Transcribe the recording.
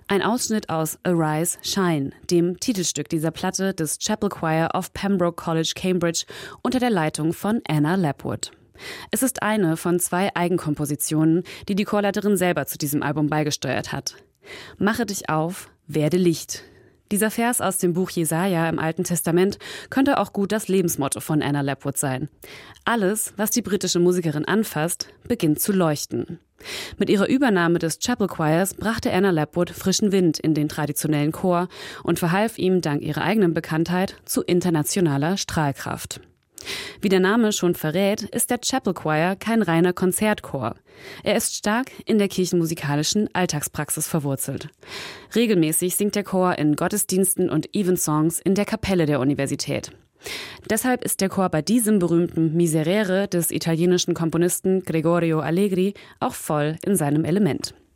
Ein Ausschnitt aus Arise, Shine, dem Titelstück dieser Platte des Chapel Choir of Pembroke College, Cambridge, unter der Leitung von Anna Lapwood. Es ist eine von 2 Eigenkompositionen, die die Chorleiterin selber zu diesem Album beigesteuert hat. Mache dich auf, werde Licht. Dieser Vers aus dem Buch Jesaja im Alten Testament könnte auch gut das Lebensmotto von Anna Lapwood sein. Alles, was die britische Musikerin anfasst, beginnt zu leuchten. Mit ihrer Übernahme des Chapel Choirs brachte Anna Lapwood frischen Wind in den traditionellen Chor und verhalf ihm dank ihrer eigenen Bekanntheit zu internationaler Strahlkraft. Wie der Name schon verrät, ist der Chapel Choir kein reiner Konzertchor. Er ist stark in der kirchenmusikalischen Alltagspraxis verwurzelt. Regelmäßig singt der Chor in Gottesdiensten und Evensongs in der Kapelle der Universität. Deshalb ist der Chor bei diesem berühmten Miserere des italienischen Komponisten Gregorio Allegri auch voll in seinem Element.